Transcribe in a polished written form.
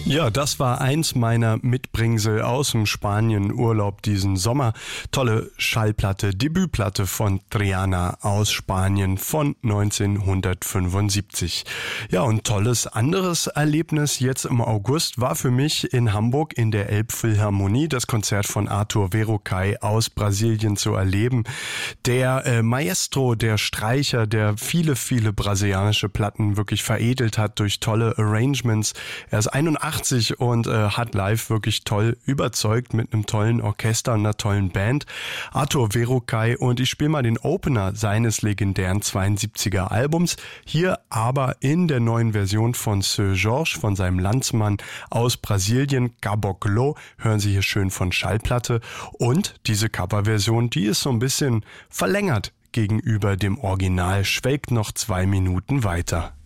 Ja, das war eins meiner Mitbringsel aus dem Spanien-Urlaub diesen Sommer. Tolle Schallplatte, Debütplatte von Triana aus Spanien von 1975. Ja, und tolles anderes Erlebnis jetzt im August war für mich in Hamburg in der Elbphilharmonie das Konzert von Arthur Verocai aus Brasilien zu erleben. Der Maestro, der Streicher, der viele brasilianische Platten wirklich veredelt hat durch tolle Arrangements. Er ist 81 und hat live wirklich toll überzeugt mit einem tollen Orchester und einer tollen Band. Arthur Verocai, und ich spiele mal den Opener seines legendären 72er Albums. Hier aber in der neuen Version von Seu Jorge, von seinem Landsmann aus Brasilien, Caboclo. Hören Sie hier schön von Schallplatte. Und diese Coverversion, die ist so ein bisschen verlängert gegenüber dem Original, schwelgt noch 2 Minuten weiter.